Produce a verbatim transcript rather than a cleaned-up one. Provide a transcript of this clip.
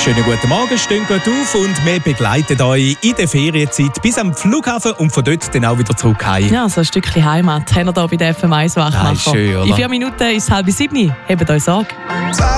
Schönen guten Morgen, stehen gut auf und wir begleiten euch in der Ferienzeit bis am Flughafen und von dort dann auch wieder zurück heim. Ja, so ein Stückchen Heimat haben wir hier bei der F M eins Wachmacher. Ja, schön, oder? In vier Minuten ist es halb sieben. Hebt euch Sorge.